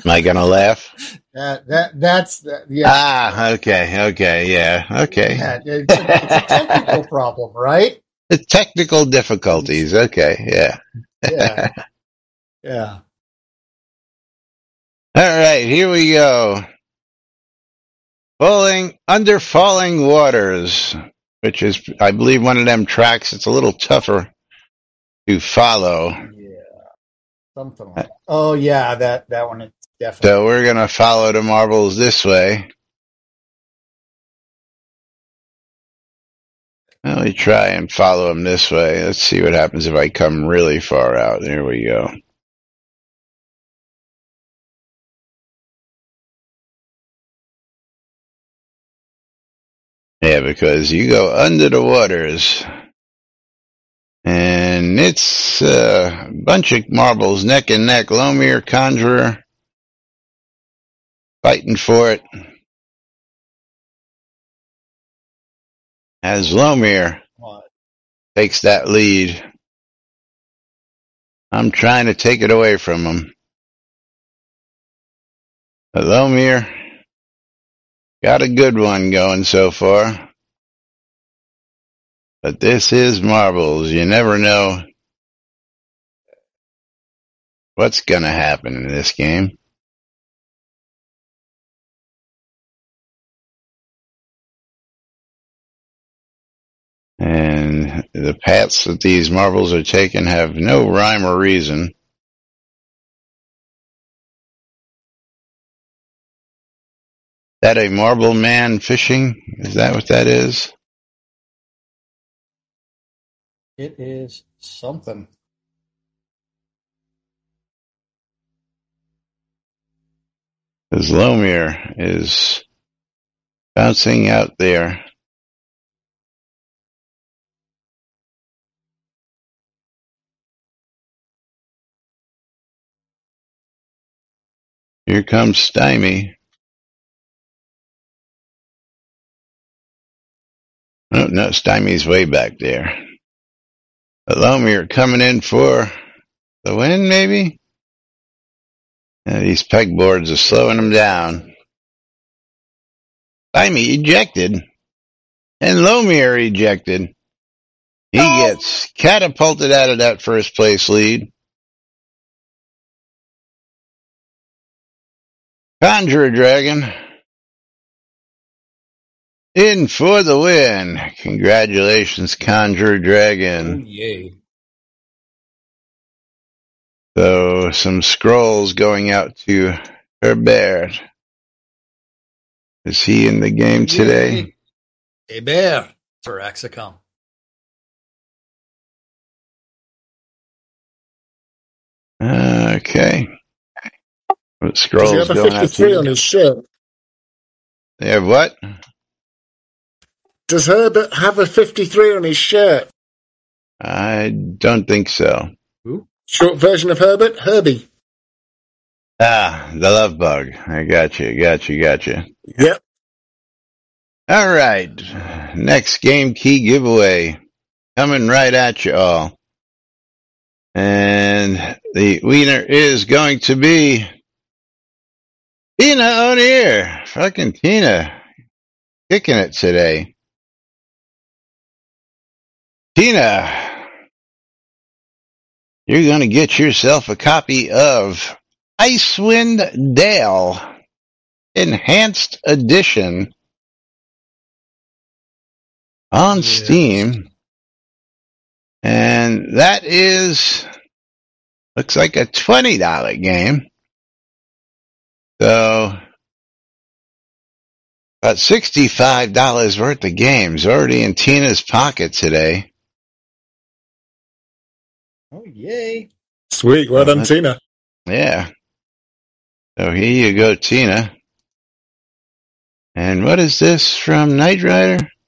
Am I going to laugh? Yeah. Okay, yeah, okay. Yeah, it's a technical problem, right? The technical difficulties, okay, yeah. Yeah. Yeah. All right, here we go. Under Falling Waters, which is, I believe, one of them tracks. It's a little tougher to follow. Yeah. Something like that. Oh yeah, that one is definitely. So we're going to follow the marbles this way. Let me try and follow them this way. Let's see what happens if I come really far out. There we go. Yeah, because you go under the waters, and it's a bunch of marbles neck and neck. Lomir, Conjurer, fighting for it. As Lomir takes that lead, I'm trying to take it away from him. But Lomir got a good one going so far. But this is marbles. You never know what's going to happen in this game. And the paths that these marbles are taking have no rhyme or reason. That a marble man fishing? Is that what that is? It is something. Because Lomir is bouncing out there. Here comes Stymie. Oh, no, Stymie's way back there. But Lomir coming in for the win, maybe? These pegboards are slowing him down. Stymie ejected. And Lomir ejected. He gets catapulted out of that first place lead. Conjurer Dragon in for the win. Congratulations, Conjurer Dragon. Oh, yay. So some scrolls going out to Herbert. Is he in the game today? Herbert for Axicom. Okay. What scrolls Does he have a going out 53 to? on his shirt? They have what? Does Herbert have a 53 on his shirt? I don't think so. Who? Short version of Herbert? Herbie. The love bug. I got you. Yep. All right. Next game key giveaway. Coming right at you all. And the winner is going to be Tina O'Neill. Fucking Tina. Kicking it today. Tina, you're going to get yourself a copy of Icewind Dale Enhanced Edition on Steam. And that looks like a $20 game. So, about $65 worth of games already in Tina's pocket today. Oh, yay. Sweet. Well done, Tina. Yeah. So here you go, Tina. And what is this from Knight Rider?